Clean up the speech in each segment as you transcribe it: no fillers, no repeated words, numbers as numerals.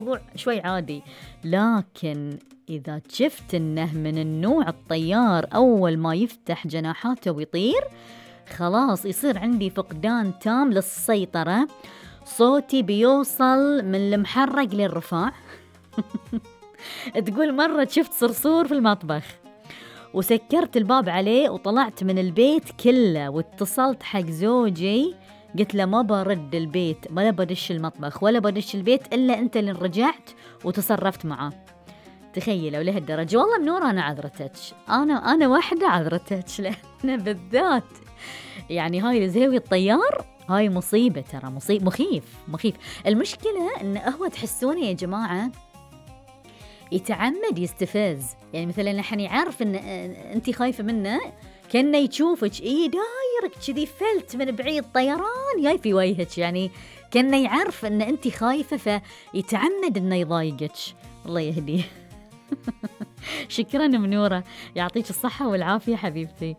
موضوع شوي عادي، لكن إذا شفت إنه من النوع الطيار أول ما يفتح جناحاته ويطير خلاص يصير عندي فقدان تام للسيطرة، صوتي بيوصل من المحرق للرفاع. تقول مرة شفت صرصور في المطبخ وسكرت الباب عليه وطلعت من البيت كله واتصلت حق زوجي قلت له ما برد البيت ولا بدش المطبخ ولا بدش البيت إلا أنت اللي رجعت وتصرفت معاه. تخيلوا لهالدرجة. والله منورة أنا عذرتك، أنا واحدة عذرتك لأن بالذات يعني هاي زاوية الطيار هاي مصيبة، ترى مصيب مخيف. المشكلة إن هو تحسونه يا جماعة يتعمد يستفز، يعني مثلا نحن يعرف إن أنت خايفة منه كأنه يشوفك دايرك كذي فلت من بعيد طيران جاي في وجهك، يعني كأنه يعرف إن أنت خايفة فيتعمد إنه يضايقك. الله يهديه. شكرا منورة، يعطيك الصحة والعافية حبيبتي.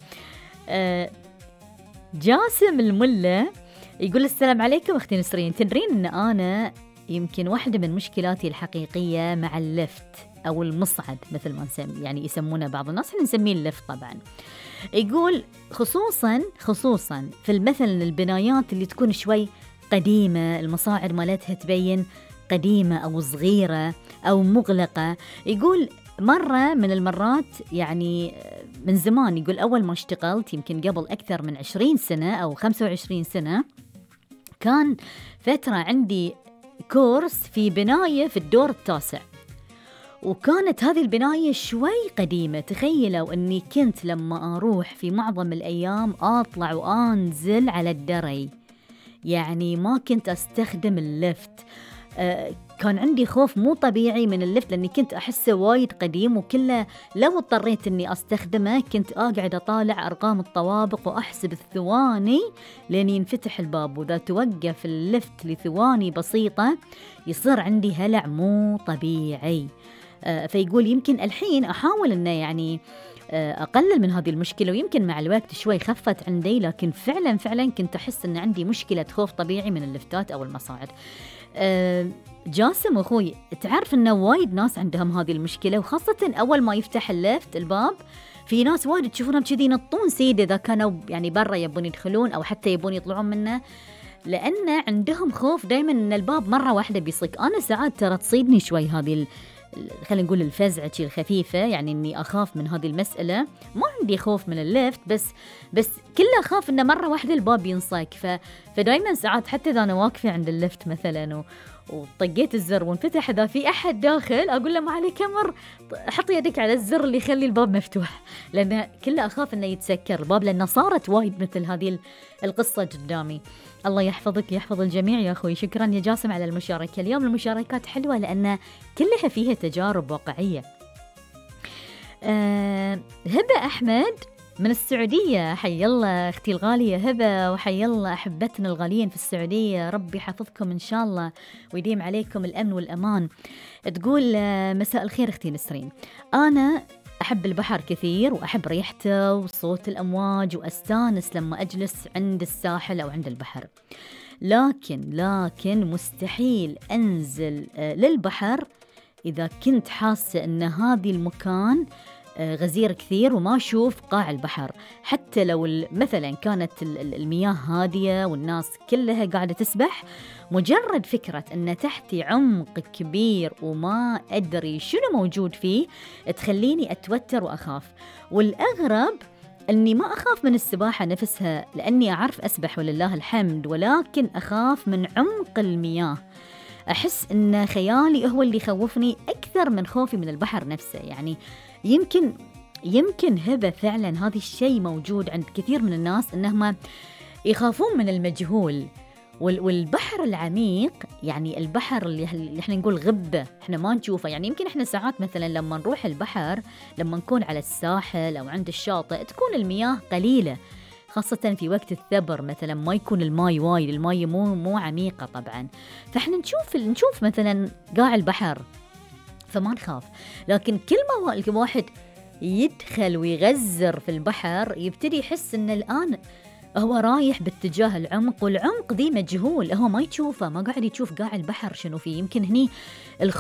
جاسم الملة يقول السلام عليكم أختي نسرين، تدرين أن أنا يمكن واحدة من مشكلاتي الحقيقية مع اللفت أو المصعد مثل ما نسمي، يعني يسمونه بعض الناس، احنا نسميه اللفت طبعا. يقول خصوصا في مثلا البنايات اللي تكون شوي قديمة، المصاعد مالتها تبين قديمة أو صغيرة أو مغلقة. يقول مرة من المرات يعني من زمان، يقول أول ما اشتغلت يمكن قبل أكثر من 20 سنة أو 25 سنة كان فترة عندي كورس في بناية في الدور التاسع، وكانت هذه البناية شوي قديمة. تخيلوا أني كنت لما أروح في معظم الأيام أطلع وأنزل على الدري، يعني ما كنت أستخدم اللفت. كان عندي خوف مو طبيعي من اللفت لأني كنت أحسه وايد قديم، وكله لو اضطريت أني أستخدمه كنت أقعد أطالع أرقام الطوابق وأحسب الثواني لين ينفتح الباب، وإذا توقف اللفت لثواني بسيطة يصير عندي هلع مو طبيعي. فيقول يمكن الحين أحاول أنه يعني أقلل من هذه المشكلة، ويمكن مع الوقت شوي خفت عندي، لكن فعلا كنت أحس أن عندي مشكلة خوف طبيعي من اللفتات أو المصاعد. جاسم أخوي، تعرف أنه وايد ناس عندهم هذه المشكلة، وخاصة أول ما يفتح اللفت الباب في ناس وايد تشوفونهم كذي ينطون سيدة إذا كانوا يعني برا يبون يدخلون أو حتى يبون يطلعون منه، لأن عندهم خوف دايما أن الباب مرة واحدة بيصك. أنا ساعات ترى تصيدني شوي هذه خلينا نقول الفزعة الخفيفة، يعني إني أخاف من هذه المسألة. ما عندي خوف من اللفت، بس كله أخاف إنه مرة واحدة الباب ينصك. فدايما ساعات حتى إذا أنا واقفة عند اللفت مثلا وطقيت الزر وانفتح، إذا في أحد داخل أقول له ما عليك أمر، حط يدك على الزر اللي يخلي الباب مفتوح، لأن كله أخاف إنه يتسكر الباب، لأنه صارت وايد مثل هذه القصة قدامي. الله يحفظك يحفظ الجميع يا أخوي. شكرا يا جاسم على المشاركة. اليوم المشاركات حلوة لأن كلها فيها تجارب واقعية. هبة أحمد من السعودية، حي الله أختي الغالية هبة، وحي الله أحبتنا الغاليين في السعودية، ربي حفظكم إن شاء الله ويديم عليكم الأمن والأمان. تقول مساء الخير أختي نسرين، أنا أحب البحر كثير وأحب ريحته وصوت الأمواج وأستانس لما أجلس عند الساحل أو عند البحر، لكن مستحيل أنزل للبحر إذا كنت حاسة أن هذه المكان غزير كثير وما أشوف قاع البحر. حتى لو مثلا كانت المياه هادية والناس كلها قاعدة تسبح، مجرد فكرة أن تحتي عمق كبير وما أدري شنو موجود فيه تخليني أتوتر وأخاف. والأغرب أني ما أخاف من السباحة نفسها لأني أعرف أسبح ولله الحمد، ولكن أخاف من عمق المياه. أحس أن خيالي هو اللي يخوفني أكثر من خوفي من البحر نفسه. يعني يمكن هبة فعلا هذا الشيء موجود عند كثير من الناس، أنهم يخافون من المجهول. والبحر العميق، يعني البحر اللي احنا نقول غبة احنا ما نشوفه، يعني يمكن احنا ساعات مثلا لما نروح البحر لما نكون على الساحل أو عند الشاطئ تكون المياه قليلة، خاصة في وقت الثبر مثلا ما يكون الماء وايد، الماء مو عميقة طبعا، فاحنا نشوف مثلا قاع البحر فما نخاف. لكن كل ما الواحد يدخل ويغزر في البحر يبتدي يحس ان الآن هو رايح باتجاه العمق، والعمق دي مجهول، هو ما يشوفه، ما قاعد يشوف قاع البحر شنو فيه. يمكن هني